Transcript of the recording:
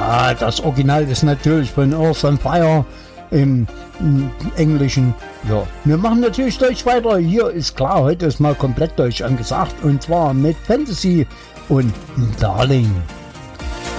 Ja, das Original ist natürlich von Earth and Fire im Englischen. Ja, wir machen natürlich Deutsch weiter. Hier ist klar, heute ist mal komplett Deutsch angesagt. Und zwar mit Fantasy und Darling.